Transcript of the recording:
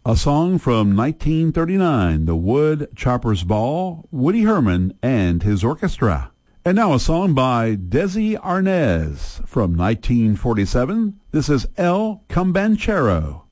A song from 1939, The Wood Choppers Ball, Woody Herman and his orchestra. And now a song by Desi Arnaz from 1947. This is El Combanchero.